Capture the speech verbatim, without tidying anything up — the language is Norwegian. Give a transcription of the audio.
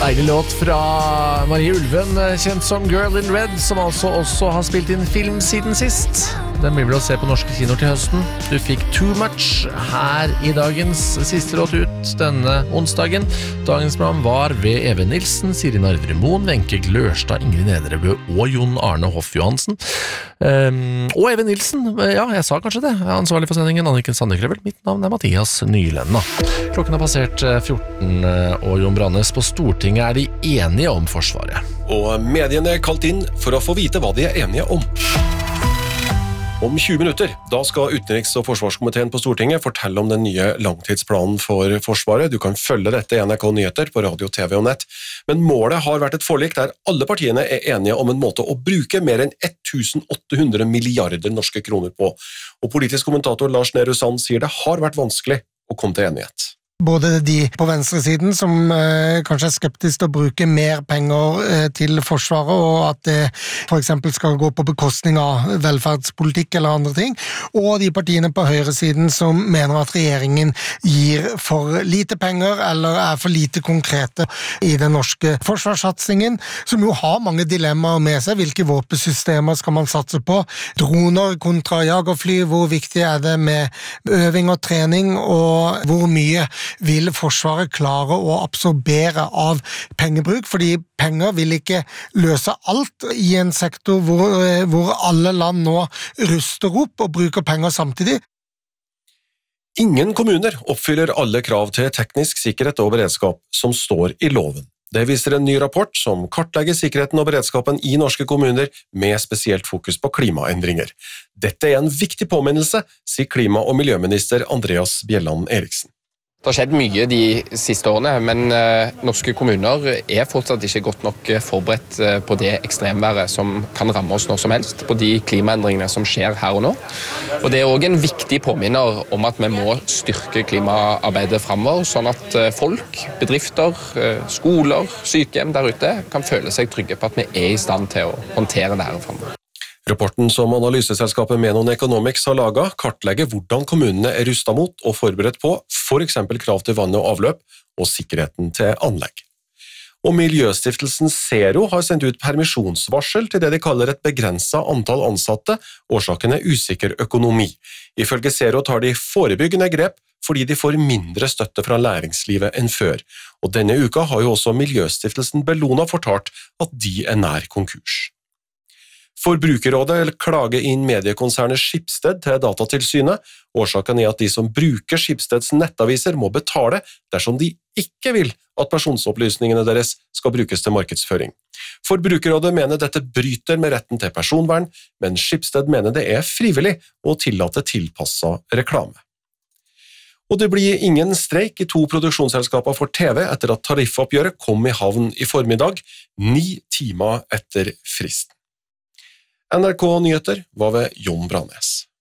Deilig låt fra Marie Ulven, kjent som Girl in Red, som altså også har spilt inn film siden sist. Den blir vel å se på norske kinoer til høsten. Du fikk Too Much her i dagens siste låt ut denne onsdagen. Dagens program var ved Even Nilsen, Siri Nardre Moen, Wenche Glørstad, Ingrid Nedrebø og Jon Arne Hoff Johansen. Um, og Even Nilsen, ja, jeg sa kanskje det, jeg er ansvarlig for sendingen, Anniken Sandeklevel. Mitt navn er Mathias Nylenda. Klokken har passert fjorten, og Jon Brannes på Stortinget er de enige om Forsvaret. Og mediene er kalt inn for å få vite hva de er enige om. Om tjue minutter, da skal utenriks- og forsvarskomiteen på Stortinget fortelle om den nye langtidsplanen for Forsvaret. Du kan følge dette i N R K Nyheter på radio, T V og nett. Men målet har vært et forlik der alle partiene er enige om en måte å bruke mer enn åtte hundre milliarder norske kroner på. Og politisk kommentator Lars Nehru Sand sier det har vært vanskelig å komme til enighet. Både de på venstresiden som eh, kanskje er skeptisk til å bruke mer penger eh, til Forsvaret, og at det for eksempel skal gå på bekostning av velferdspolitikk eller andre ting, og de partiene på høyresiden som mener at regjeringen gir for lite penger eller er for lite konkrete i den norske forsvarssatsingen, som jo har mange dilemmaer med seg. Hvilke våpensystemer skal man satse på? Droner kontra jagerfly, hvor viktig er det med øving og trening, og hvor mye vil Forsvaret klare å absorbere av pengebruk, fordi penger vil ikke løse alt i en sektor hvor, hvor alle land nå ruster opp og bruker penger samtidig. Ingen kommuner oppfyller alle krav til teknisk sikkerhet og beredskap som står i loven. Det viser en ny rapport som kartlegger sikkerheten og beredskapen i norske kommuner med spesielt fokus på klimaendringer. Dette er en viktig påminnelse, sier klima- og miljøminister Andreas Bjelland Eriksen. Det har skjedd mye de siste årene, men eh, norske kommuner er fortsatt ikke godt nok forberedt eh, på det ekstremværet som kan ramme oss når som helst, på de klimaendringene som skjer her og nå. Og det er også en viktig påminner om at vi må styrke klimaarbeidet fremover, sånn at eh, folk, bedrifter, eh, skoler, sykehjem der ute kan føle seg trygge på at vi er i stand til å håndtere det her fremover. Rapporten som analyseselskapet Menon Economics har laget, kartlegger hvordan kommunene er rustet mot og forberedt på for eksempel krav til vann og avløp og sikkerheten til anlegg. Og Miljøstiftelsen Zero har sendt ut permisjonsvarsel til det de kaller et begrenset antall ansatte. Årsaken er usikker økonomi. Ifølge Zero tar de forebyggende grep fordi de får mindre støtte fra næringslivet enn før. Og denne uka har jo også Miljøstiftelsen Bellona fortalt at de er nær konkurs. Forbrukerrådet klager inn mediekonsernet Schibsted til Datatilsynet. Årsaken er at de som bruker Schibsteds nettaviser må betale dersom de ikke vil at personopplysningene deres skal brukes til markedsføring. Forbrukerrådet mener dette bryter med retten til personvern, men Schibsted mener det er frivillig å tillate tilpasset reklame. Og det blir ingen streik i to produksjonsselskaper for T V etter at tariffoppgjøret kom i havn i formiddag, ni timer etter fristen. N R K Nyheter var ved Jon Brannes.